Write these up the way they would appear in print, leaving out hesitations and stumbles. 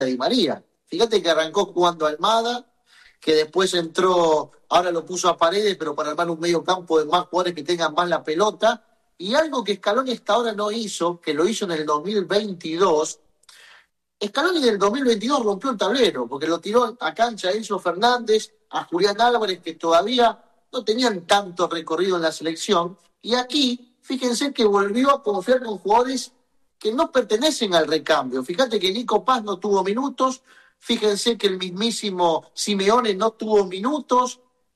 Di María. Fíjate que arrancó jugando Almada, que después entró, ahora lo puso a Paredes, pero para armar un medio campo de más jugadores que tengan más la pelota. Y algo que Scaloni hasta ahora no hizo, que lo hizo en el 2022, Scaloni en el 2022 rompió el tablero, porque lo tiró a cancha a Enzo Fernández, a Julián Álvarez, que todavía no tenían tanto recorrido en la selección. Y aquí, fíjense que volvió a confiar con jugadores que no pertenecen al recambio. Fíjate que Nico Paz no tuvo minutos, fíjense que el mismísimo Simeone no tuvo minutos,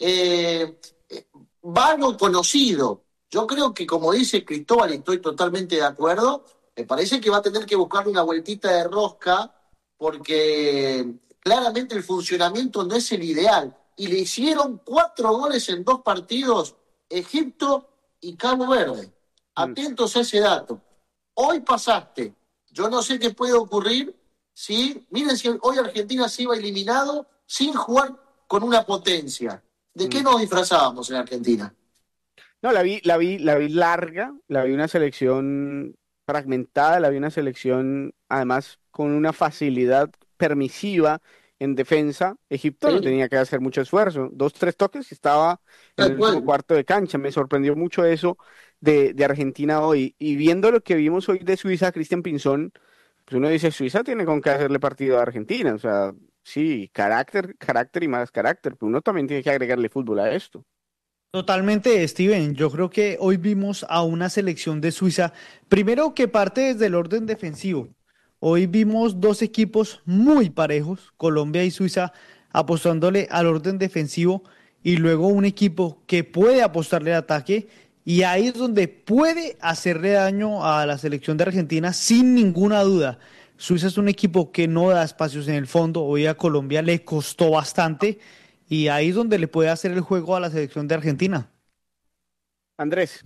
Vano conocido. Yo creo que, como dice Cristóbal, y estoy totalmente de acuerdo, me parece que va a tener que buscar una vueltita de rosca, porque claramente el funcionamiento no es el ideal. Y le hicieron 4 goles en 2 partidos, Egipto y Cabo Verde. Atentos a ese dato. Hoy pasaste. Yo no sé qué puede ocurrir si, miren, si hoy Argentina se iba eliminado sin jugar con una potencia. ¿De qué nos disfrazábamos en Argentina? No, la vi larga, la vi una selección fragmentada, la vi una selección además con una facilidad permisiva en defensa. Egipto no tenía que hacer mucho esfuerzo, 2, 3 toques y estaba en el último cuarto de cancha. Me sorprendió mucho eso de Argentina hoy. Y viendo lo que vimos hoy de Suiza, Cristian Pinzón, pues uno dice, Suiza tiene con qué hacerle partido a Argentina. O sea, sí, carácter y más carácter, pero uno también tiene que agregarle fútbol a esto. Totalmente, Steven. Yo creo que hoy vimos a una selección de Suiza, primero que parte desde el orden defensivo. Hoy vimos 2 equipos muy parejos, Colombia y Suiza, apostándole al orden defensivo, y luego un equipo que puede apostarle al ataque, y ahí es donde puede hacerle daño a la selección de Argentina sin ninguna duda. Suiza es un equipo que no da espacios en el fondo, hoy a Colombia le costó bastante, y ahí es donde le puede hacer el juego a la selección de Argentina. Andrés.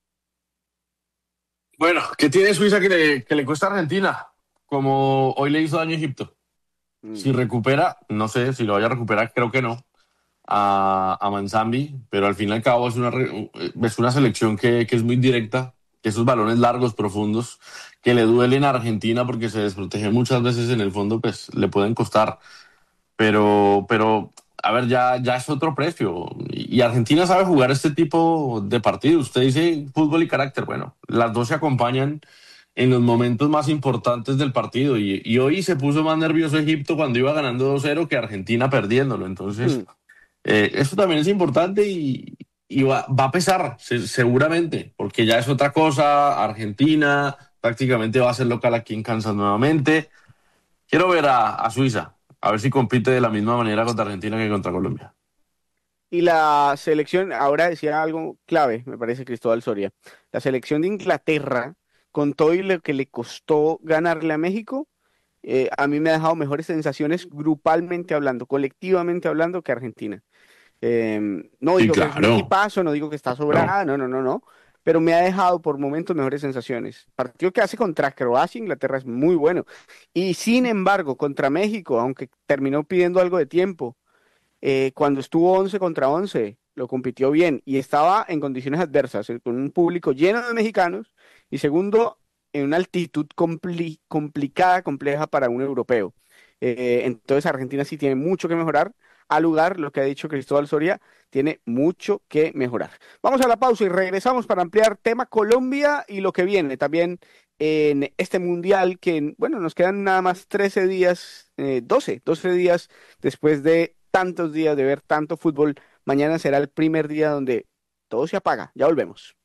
Bueno, ¿qué tiene Suiza que le cuesta a Argentina? Como hoy le hizo daño a Egipto. Si recupera, no sé si lo vaya a recuperar, creo que no, a Manzambi, pero al fin y al cabo es una selección que es muy directa, que esos balones largos, profundos, que le duelen a Argentina porque se desprotege muchas veces en el fondo, pues le pueden costar. Pero a ver, ya es otro precio. Y Argentina sabe jugar este tipo de partidos. Usted dice fútbol y carácter. Bueno, las dos se acompañan en los momentos más importantes del partido. Y hoy se puso más nervioso Egipto cuando iba ganando 2-0 que Argentina perdiéndolo. Entonces, eso también es importante y va a pesar, seguramente, porque ya es otra cosa. Argentina prácticamente va a ser local aquí en Kansas nuevamente. Quiero ver a Suiza, a ver si compite de la misma manera contra Argentina que contra Colombia. Y la selección, ahora decía algo clave, me parece, Cristóbal Soria. La selección de Inglaterra, con todo y lo que le costó ganarle a México, a mí me ha dejado mejores sensaciones grupalmente hablando, colectivamente hablando, que Argentina. No digo que es un equipazo, no digo que está sobrada, no. Pero me ha dejado por momentos mejores sensaciones. El partido que hace contra Croacia, Inglaterra es muy bueno. Y sin embargo, contra México, aunque terminó pidiendo algo de tiempo, cuando estuvo 11 contra 11, lo compitió bien y estaba en condiciones adversas, con un público lleno de mexicanos y segundo, en una altitud complicada, compleja para un europeo. Entonces Argentina sí tiene mucho que mejorar. Al lugar, lo que ha dicho Cristóbal Soria, tiene mucho que mejorar. Vamos a la pausa y regresamos para ampliar tema Colombia y lo que viene también en este mundial que, bueno, nos quedan nada más 13 días, 12 días después de tantos días de ver tanto fútbol. Mañana será el primer día donde todo se apaga. Ya volvemos.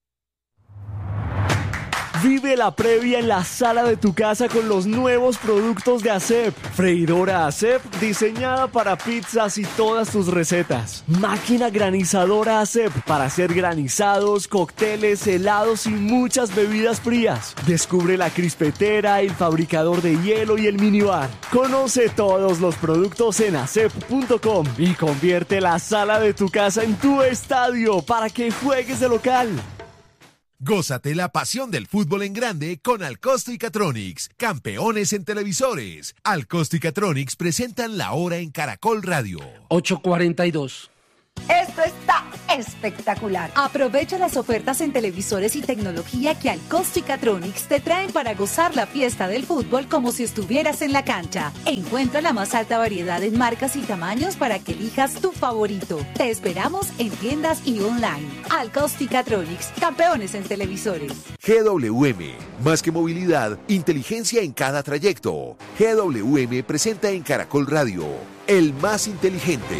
Vive la previa en la sala de tu casa con los nuevos productos de ASEP. Freidora ASEP diseñada para pizzas y todas tus recetas. Máquina granizadora ASEP para hacer granizados, cócteles, helados y muchas bebidas frías. Descubre la crispetera, el fabricador de hielo y el minibar. Conoce todos los productos en asep.com y convierte la sala de tu casa en tu estadio para que juegues de local. Gózate la pasión del fútbol en grande con Alcosto y Catronics, campeones en televisores. Alcosto y Catronics presentan la hora en Caracol Radio. 8:42. Esto está espectacular. Aprovecha las ofertas en televisores y tecnología que Alcosto y Catronics te traen para gozar la fiesta del fútbol como si estuvieras en la cancha. Encuentra la más alta variedad en marcas y tamaños para que elijas tu favorito. Te esperamos en tiendas y online. Alcosto y Catronics, campeones en televisores. GWM, más que movilidad, inteligencia en cada trayecto. GWM presenta en Caracol Radio, el más inteligente.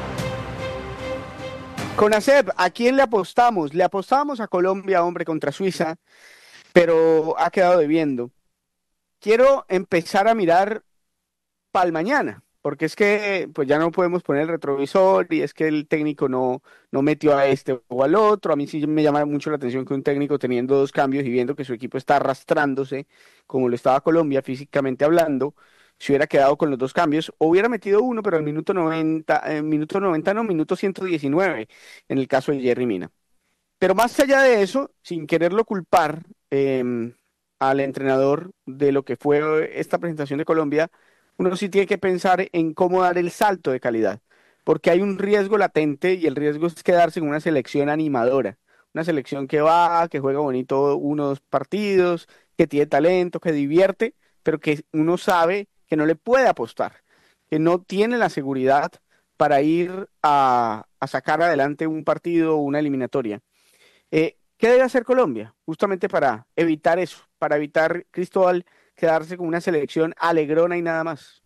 Con ASEP, ¿a quién le apostamos? Le apostamos a Colombia, hombre, contra Suiza, pero ha quedado debiendo. Quiero empezar a mirar para el mañana, porque es que pues ya no podemos poner el retrovisor y es que el técnico no metió a este o al otro. A mí sí me llama mucho la atención que un técnico teniendo dos cambios y viendo que su equipo está arrastrándose, como lo estaba Colombia físicamente hablando, si hubiera quedado con los dos cambios, o hubiera metido uno, pero al minuto 90 no, minuto 119, en el caso de Yerry Mina. Pero más allá de eso, sin quererlo culpar al entrenador de lo que fue esta presentación de Colombia, uno sí tiene que pensar en cómo dar el salto de calidad, porque hay un riesgo latente y el riesgo es quedarse en una selección animadora, una selección que va, que juega bonito uno o dos partidos, que tiene talento, que divierte, pero que uno sabe que no le puede apostar, que no tiene la seguridad para ir a sacar adelante un partido o una eliminatoria. ¿Qué debe hacer Colombia? Justamente para evitar eso, para evitar, Cristóbal, quedarse con una selección alegrona y nada más.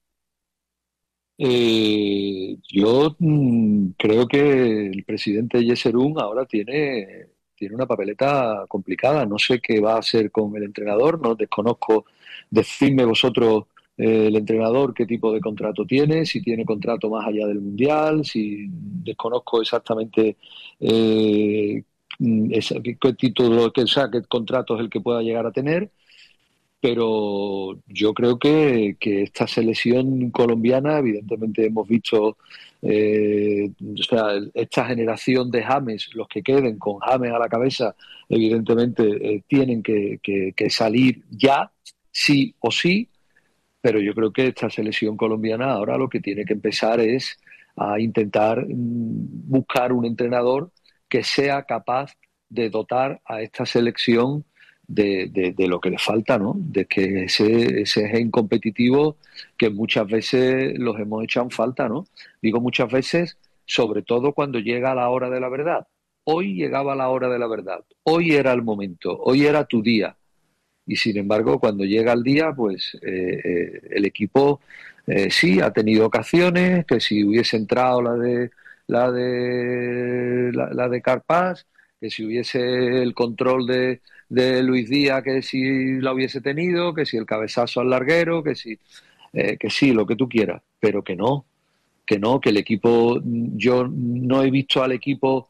Yo creo que el presidente Yeserún ahora tiene una papeleta complicada. No sé qué va a hacer con el entrenador, no desconozco. Decidme vosotros el entrenador qué tipo de contrato tiene, si tiene contrato más allá del Mundial, si desconozco exactamente qué título, qué contrato es el que pueda llegar a tener, pero yo creo que esta selección colombiana, evidentemente hemos visto esta generación de James, los que queden con James a la cabeza, evidentemente tienen que salir ya, sí o sí. Pero yo creo que esta selección colombiana ahora lo que tiene que empezar es a intentar buscar un entrenador que sea capaz de dotar a esta selección de lo que le falta, ¿no? De que ese gen competitivo que muchas veces los hemos echado en falta, ¿no? Digo muchas veces, sobre todo cuando llega la hora de la verdad. Hoy llegaba la hora de la verdad, hoy era el momento, hoy era tu día. Y sin embargo, cuando llega el día, pues el equipo sí ha tenido ocasiones, que si hubiese entrado la de Carpaz, que si hubiese el control de Luis Díaz, que si la hubiese tenido, que si el cabezazo al larguero, que sí, lo que tú quieras, pero que el equipo, yo no he visto al equipo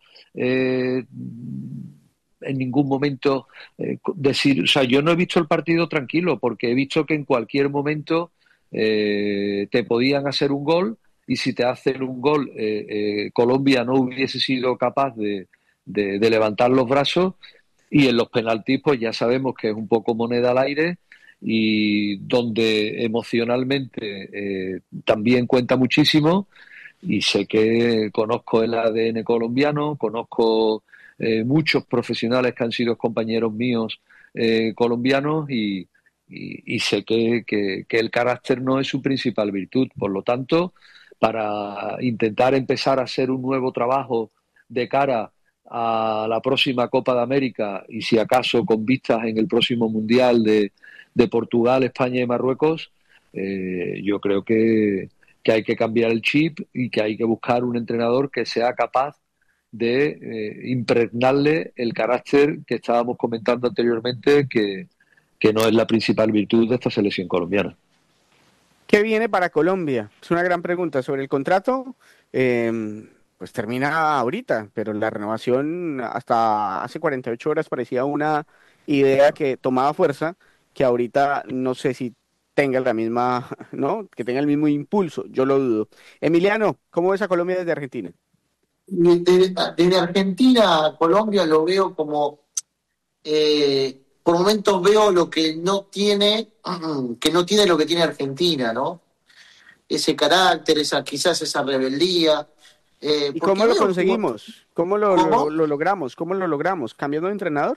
en ningún momento decir, o sea, yo no he visto el partido tranquilo, porque he visto que en cualquier momento te podían hacer un gol, y si te hacen un gol, Colombia no hubiese sido capaz de levantar los brazos, y en los penaltis pues ya sabemos que es un poco moneda al aire, y donde emocionalmente también cuenta muchísimo, y sé que conozco el ADN colombiano, conozco muchos profesionales que han sido compañeros míos colombianos, y sé que el carácter no es su principal virtud. Por lo tanto, para intentar empezar a hacer un nuevo trabajo de cara a la próxima Copa de América, y si acaso con vistas en el próximo Mundial de Portugal, España y Marruecos, yo creo que hay que cambiar el chip y que hay que buscar un entrenador que sea capaz de impregnarle el carácter que estábamos comentando anteriormente, que no es la principal virtud de esta selección colombiana. ¿Qué viene para Colombia? Es una gran pregunta. Sobre el contrato, pues termina ahorita, pero la renovación hasta hace 48 horas parecía una idea que tomaba fuerza, que ahorita no sé si tenga la misma, ¿no? Que tenga el mismo impulso, yo lo dudo. Emiliano, ¿cómo ves a Colombia desde Argentina? Desde Argentina a Colombia lo veo como, por momentos veo lo que no tiene lo que tiene Argentina, ¿no? Ese carácter, quizás esa rebeldía, ¿Y porque cómo lo veo conseguimos? ¿Cómo lo ¿Cómo? logramos? ¿Cómo lo logramos? ¿Cambiando de entrenador?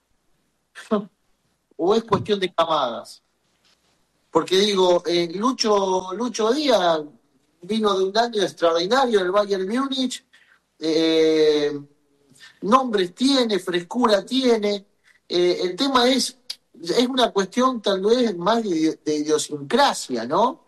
o es cuestión de camadas. Porque digo, Lucho Díaz vino de un año extraordinario del Bayern Múnich, eh, nombres tiene, frescura tiene. El tema es una cuestión tal vez más de idiosincrasia, ¿no?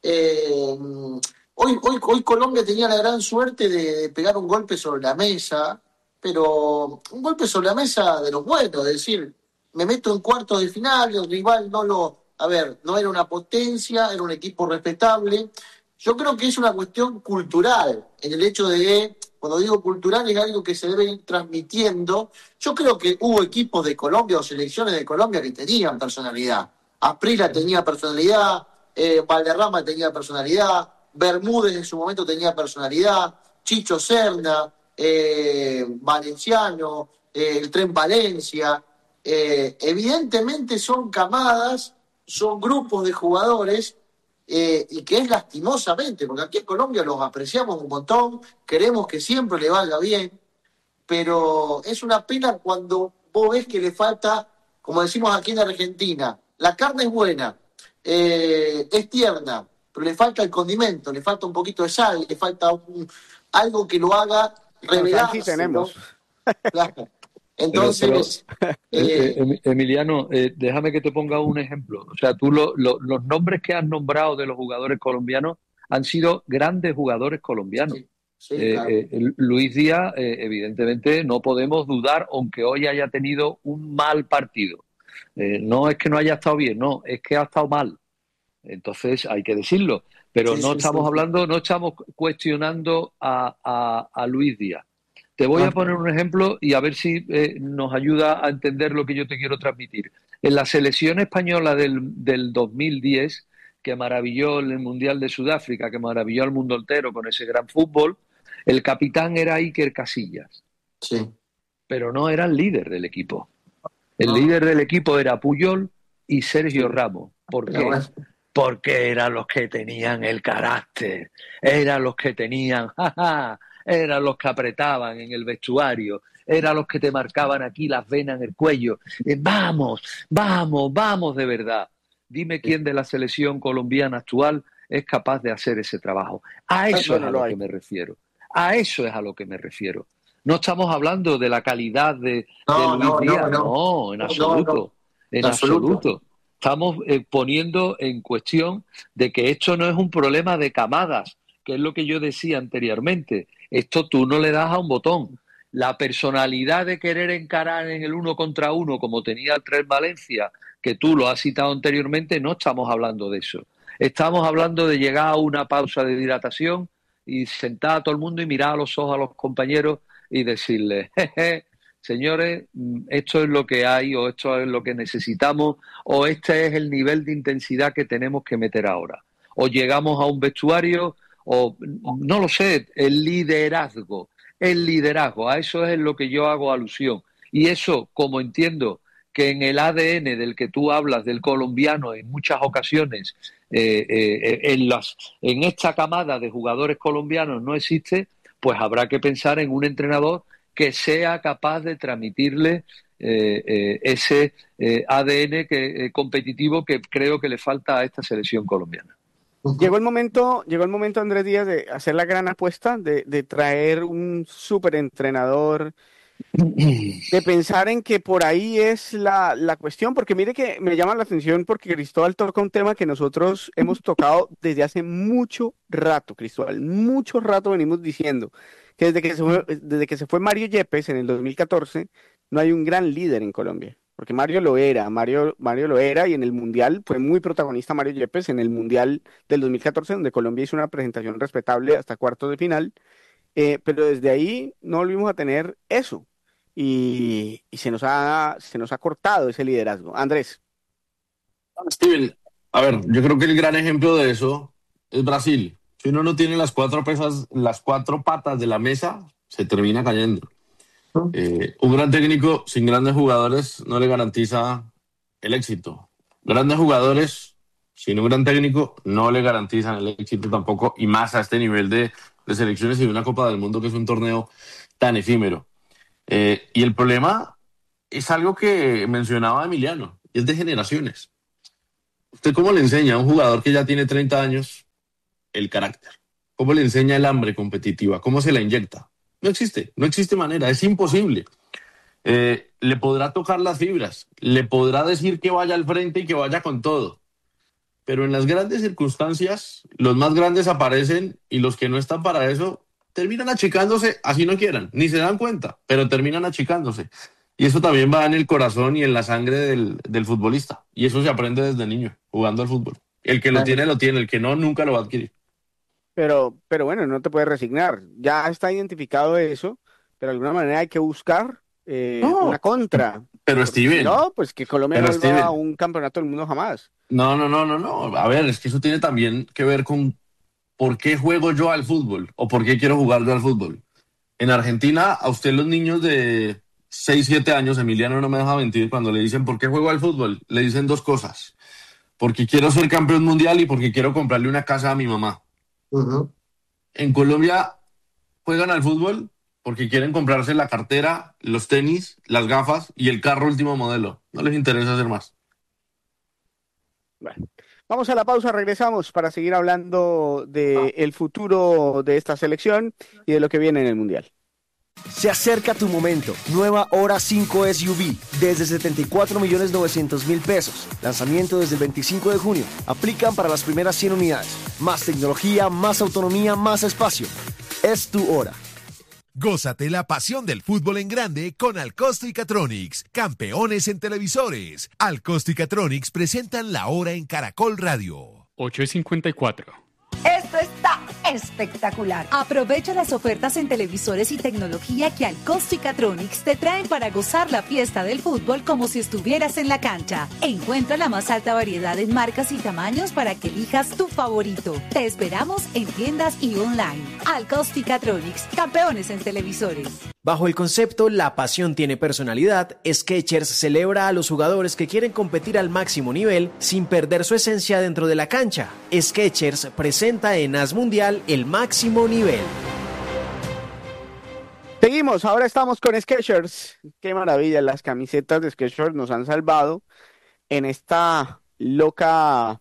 Hoy Colombia tenía la gran suerte de pegar un golpe sobre la mesa, pero un golpe sobre la mesa de los buenos, es decir, me meto en cuartos de final, el rival no era una potencia, era un equipo respetable. Yo creo que es una cuestión cultural, en el hecho de, cuando digo cultural, es algo que se debe ir transmitiendo. Yo creo que hubo equipos de Colombia o selecciones de Colombia que tenían personalidad. Asprilla tenía personalidad, Valderrama tenía personalidad, Bermúdez en su momento tenía personalidad, Chicho Serna, Valenciano, el Tren Valencia. Evidentemente son camadas, son grupos de jugadores, y que es lastimosamente, porque aquí en Colombia los apreciamos un montón, queremos que siempre le vaya bien, pero es una pena cuando vos ves que le falta, como decimos aquí en Argentina, la carne es buena, es tierna, pero le falta el condimento, le falta un poquito de sal, le falta algo que lo haga revelarse, Sí tenemos. ¿no? Claro. Entonces, Emiliano, déjame que te ponga un ejemplo. O sea, tú los nombres que has nombrado de los jugadores colombianos han sido grandes jugadores colombianos. sí, claro. Luis Díaz, evidentemente, no podemos dudar, aunque hoy haya tenido un mal partido. No es que no haya estado bien, no, es que ha estado mal. Entonces hay que decirlo. Pero no estamos hablando, no estamos cuestionando a Luis Díaz. Te voy a poner un ejemplo y a ver si nos ayuda a entender lo que yo te quiero transmitir. En la selección española del 2010, que maravilló el Mundial de Sudáfrica, que maravilló al mundo entero con ese gran fútbol, el capitán era Iker Casillas. Sí. Pero no era el líder del equipo. El líder del equipo era Puyol y Sergio Ramos. ¿Por qué? Porque eran los que tenían el carácter, eran los que tenían... eran los que apretaban en el vestuario, eran los que te marcaban aquí las venas en el cuello. Vamos, vamos, vamos de verdad. Dime quién de la selección colombiana actual es capaz de hacer ese trabajo. A eso es a lo que me refiero. A eso es a lo que me refiero. No estamos hablando de la calidad de Luis Díaz. No, en absoluto. En absoluto. Estamos poniendo en cuestión de que esto no es un problema de camadas, que es lo que yo decía anteriormente. Esto tú no le das a un botón. La personalidad de querer encarar en el 1 contra 1, como tenía el Tren Valencia, que tú lo has citado anteriormente, no estamos hablando de eso. Estamos hablando de llegar a una pausa de hidratación y sentar a todo el mundo y mirar a los ojos a los compañeros y decirles, jeje, señores, esto es lo que hay, o esto es lo que necesitamos, o este es el nivel de intensidad que tenemos que meter ahora. O llegamos a un vestuario... o no lo sé, el liderazgo, a eso es lo que yo hago alusión. Y eso, como entiendo que en el ADN del que tú hablas, del colombiano, en muchas ocasiones, en esta camada de jugadores colombianos no existe, pues habrá que pensar en un entrenador que sea capaz de transmitirle ese ADN competitivo que creo que le falta a esta selección colombiana. Llegó el momento, Andrés Díaz, de hacer la gran apuesta, de traer un súper entrenador, de pensar en que por ahí es la cuestión, porque mire que me llama la atención porque Cristóbal toca un tema que nosotros hemos tocado desde hace mucho rato, Cristóbal, mucho rato venimos diciendo que desde que se fue Mario Yepes en el 2014, no hay un gran líder en Colombia. Porque Mario lo era y en el Mundial fue muy protagonista Mario Yepes en el Mundial del 2014, donde Colombia hizo una presentación respetable hasta cuartos de final, pero desde ahí no volvimos a tener eso y se nos ha cortado ese liderazgo. Andrés. Steven, a ver, yo creo que el gran ejemplo de eso es Brasil. Si uno no tiene las cuatro patas de la mesa, se termina cayendo. Un gran técnico sin grandes jugadores no le garantiza el éxito. Grandes jugadores sin un gran técnico no le garantizan el éxito tampoco, y más a este nivel de selecciones y de una Copa del Mundo que es un torneo tan efímero. Y el problema es algo que mencionaba Emiliano, y es de generaciones. ¿Usted cómo le enseña a un jugador que ya tiene 30 años el carácter? ¿Cómo le enseña el hambre competitiva? ¿Cómo se la inyecta? No existe manera, es imposible. Le podrá tocar las fibras, le podrá decir que vaya al frente y que vaya con todo, pero en las grandes circunstancias, los más grandes aparecen y los que no están para eso terminan achicándose, así no quieran, ni se dan cuenta, pero terminan achicándose. Y eso también va en el corazón y en la sangre del futbolista. Y eso se aprende desde niño, jugando al fútbol. El que lo tiene, el que no, nunca lo va a adquirir. Pero bueno, no te puedes resignar. Ya está identificado eso, pero de alguna manera hay que buscar una contra. Pero Steven. Si no, pues que Colombia no vuelva a un campeonato del mundo jamás. No. A ver, es que eso tiene también que ver con por qué juego yo al fútbol o por qué quiero jugar yo al fútbol. En Argentina, a usted los niños de 6, 7 años, Emiliano no me deja mentir, cuando le dicen ¿por qué juego al fútbol? Le dicen dos cosas. Porque quiero ser campeón mundial y porque quiero comprarle una casa a mi mamá. Uh-huh. En Colombia juegan al fútbol porque quieren comprarse la cartera, los tenis, las gafas y el carro último modelo. No les interesa hacer más. Bueno, vamos a la pausa, regresamos para seguir hablando del futuro de esta selección y de lo que viene en el Mundial. Se acerca tu momento. Nueva Hora 5 SUV desde 74.900.000 pesos. Lanzamiento desde el 25 de junio. Aplican para las primeras 100 unidades. Más tecnología, más autonomía, más espacio. Es tu hora. Gózate la pasión del fútbol en grande con Alcosto y Catronics, campeones en televisores. Alcosto y Catronics presentan La Hora en Caracol Radio. 8:54. Esto está espectacular. Aprovecha las ofertas en televisores y tecnología que Alcosto y Catronics te traen para gozar la fiesta del fútbol como si estuvieras en la cancha. Encuentra la más alta variedad en marcas y tamaños para que elijas tu favorito. Te esperamos en tiendas y online. Alcosto y Catronics, campeones en televisores. Bajo el concepto La pasión tiene personalidad, Skechers celebra a los jugadores que quieren competir al máximo nivel sin perder su esencia dentro de la cancha. Skechers presenta en AS Mundial el máximo nivel. Seguimos, ahora estamos con Skechers. Qué maravilla, las camisetas de Skechers nos han salvado en esta loca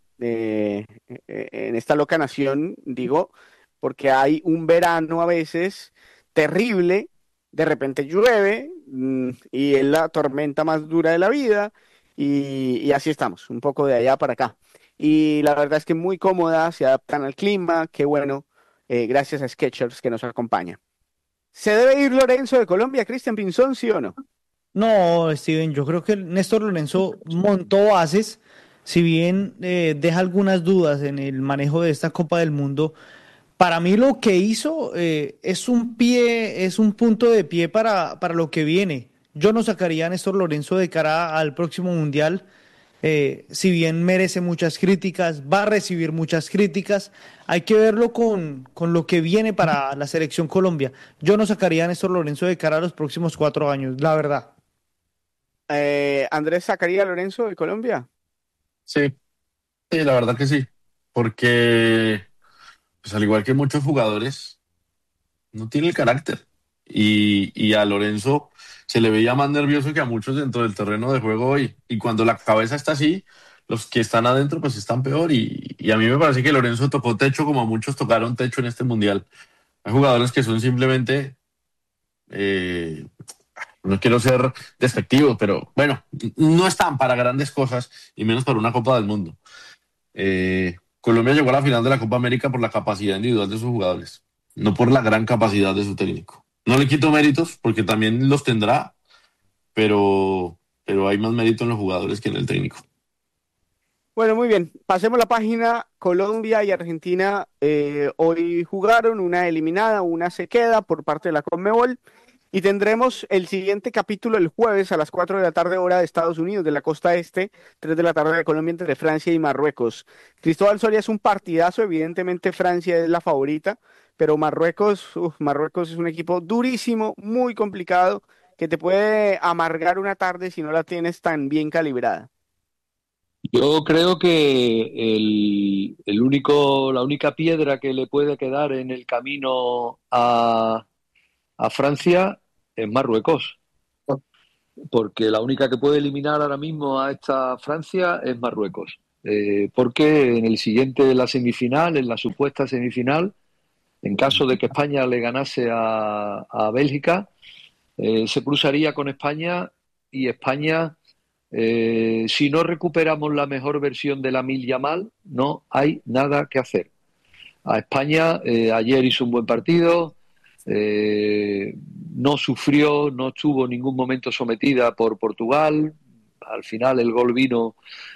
nación, digo, porque hay un verano a veces terrible. De repente llueve y es la tormenta más dura de la vida y así estamos, un poco de allá para acá. Y la verdad es que muy cómoda, se adaptan al clima, qué bueno, gracias a Skechers que nos acompaña. ¿Se debe ir Lorenzo de Colombia, Cristian Pinzón, sí o no? No, Steven, yo creo que Néstor Lorenzo montó bases, si bien deja algunas dudas en el manejo de esta Copa del Mundo. Para mí lo que hizo es un punto de pie para lo que viene. Yo no sacaría a Néstor Lorenzo de cara al próximo Mundial, si bien merece muchas críticas, va a recibir muchas críticas, hay que verlo con lo que viene para la selección Colombia. Yo no sacaría a Néstor Lorenzo de cara a los próximos 4 años, la verdad. ¿Andrés sacaría a Lorenzo de Colombia? Sí, la verdad que sí, porque pues al igual que muchos jugadores, no tiene el carácter. Y a Lorenzo se le veía más nervioso que a muchos dentro del terreno de juego hoy. Y cuando la cabeza está así, los que están adentro pues están peor. Y a mí me parece que Lorenzo tocó techo como muchos tocaron techo en este Mundial. Hay jugadores que son simplemente... no quiero ser despectivo, pero bueno, no están para grandes cosas y menos para una Copa del Mundo. Colombia llegó a la final de la Copa América por la capacidad individual de sus jugadores, no por la gran capacidad de su técnico. No le quito méritos, porque también los tendrá, pero hay más mérito en los jugadores que en el técnico. Bueno, muy bien. Pasemos la página. Colombia y Argentina hoy jugaron, una eliminada, una se queda por parte de la Conmebol. Y tendremos el siguiente capítulo el jueves a las 4 de la tarde, hora de Estados Unidos, de la costa este, 3 de la tarde de Colombia, entre Francia y Marruecos. Cristóbal Soria, es un partidazo, evidentemente Francia es la favorita, pero Marruecos es un equipo durísimo, muy complicado, que te puede amargar una tarde si no la tienes tan bien calibrada. Yo creo que la única piedra que le puede quedar en el camino a Francia es Marruecos, porque la única que puede eliminar ahora mismo a esta Francia es Marruecos. Porque en el siguiente, la semifinal, en la supuesta semifinal, en caso de que España le ganase a Bélgica, se cruzaría con España y España, si no recuperamos la mejor versión de Lamine Yamal, no hay nada que hacer. A España ayer hizo un buen partido, no sufrió, no estuvo en ningún momento sometida por Portugal. Al final el gol vino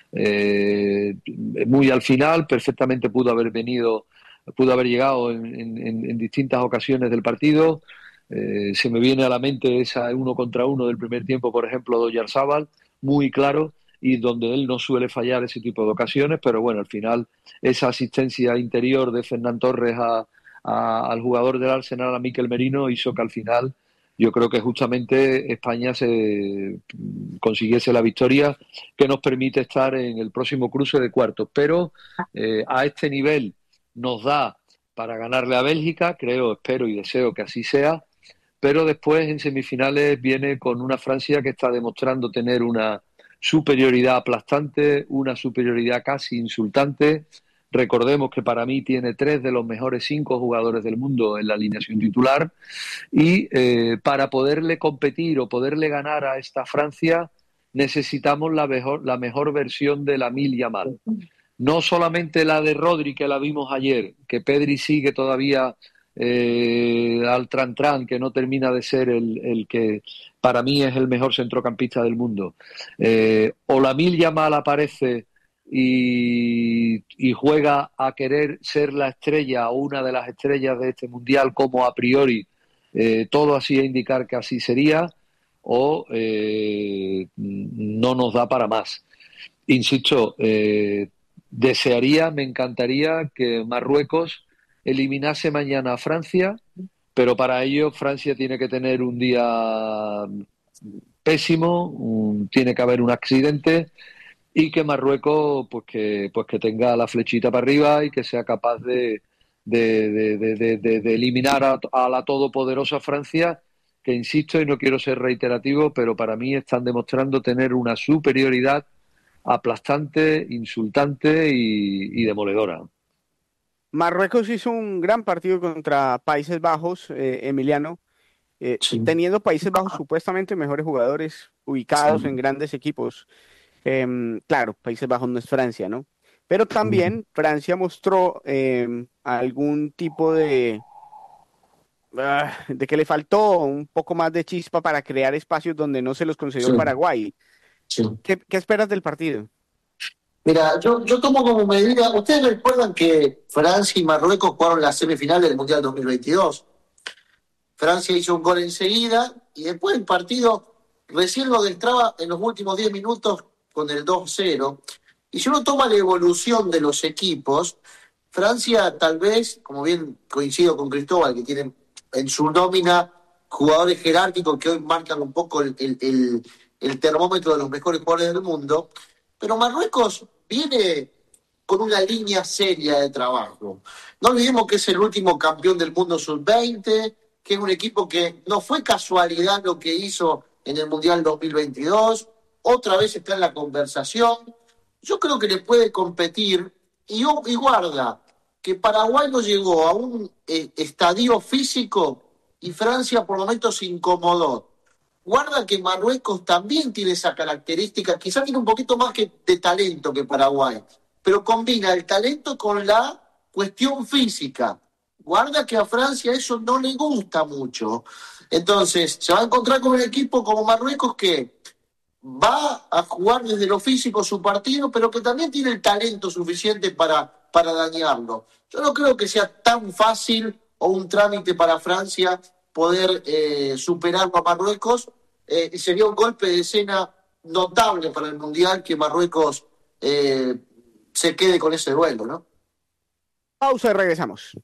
muy al final, perfectamente pudo haber llegado en distintas ocasiones del partido. Se me viene a la mente esa 1 contra 1 del primer tiempo, por ejemplo, de Oyarzábal, muy claro, y donde él no suele fallar ese tipo de ocasiones, pero bueno, al final esa asistencia interior de Fernán Torres al jugador del Arsenal, a Mikel Merino, hizo que al final yo creo que justamente España se consiguiese la victoria que nos permite estar en el próximo cruce de cuartos. Pero a este nivel nos da para ganarle a Bélgica, creo, espero y deseo que así sea, pero después en semifinales viene con una Francia que está demostrando tener una superioridad aplastante, una superioridad casi insultante. Recordemos que para mí tiene 3 de los mejores 5 jugadores del mundo en la alineación titular y para poderle competir o poderle ganar a esta Francia necesitamos la mejor versión de Lamine Yamal. No solamente la de Rodri, que la vimos ayer, que Pedri sigue todavía al tran-tran, que no termina de ser el que para mí es el mejor centrocampista del mundo. O Lamine Yamal aparece y juega a querer ser la estrella o una de las estrellas de este mundial, como a priori todo hacía indicar que así sería, o no nos da para más. Insisto, me encantaría que Marruecos eliminase mañana a Francia, pero para ello Francia tiene que tener un día pésimo, tiene que haber un accidente, y que Marruecos pues que tenga la flechita para arriba y que sea capaz de eliminar a la todopoderosa Francia, que insisto y no quiero ser reiterativo, pero para mí están demostrando tener una superioridad aplastante, insultante y demoledora. Marruecos hizo un gran partido contra Países Bajos, Emiliano, Sí. teniendo Países Bajos supuestamente mejores jugadores ubicados en grandes equipos. Claro, Países Bajos no es Francia, ¿no? Pero también Francia mostró algún tipo de que le faltó un poco más de chispa para crear espacios donde no se los concedió Sí. Paraguay. Sí. ¿Qué esperas del partido? Mira, yo tomo como medida, ustedes recuerdan que Francia y Marruecos jugaron la semifinal del Mundial 2022. Francia hizo un gol enseguida y después el partido recién lo destraba en los últimos 10 minutos con el 2-0. Y si uno toma la evolución de los equipos, Francia tal vez, como bien coincido con Cristóbal, que tiene en su nómina jugadores jerárquicos que hoy marcan un poco el termómetro de los mejores jugadores del mundo, pero Marruecos viene con una línea seria de trabajo. No olvidemos que es el último campeón del mundo sub-20, que es un equipo que no fue casualidad lo que hizo en el Mundial 2022, otra vez está en la conversación. Yo creo que le puede competir y guarda que Paraguay no llegó a un estadio físico y Francia por momentos se incomodó. Guarda que Marruecos también tiene esa característica, quizás tiene un poquito más de talento que Paraguay, pero combina el talento con la cuestión física. Guarda que a Francia eso no le gusta mucho. Entonces, se va a encontrar con un equipo como Marruecos que va a jugar desde lo físico su partido, pero que también tiene el talento suficiente para dañarlo. Yo no creo que sea tan fácil o un trámite para Francia poder superarlo a Marruecos, y sería un golpe de escena notable para el Mundial que Marruecos se quede con ese duelo, ¿no? Pausa y regresamos.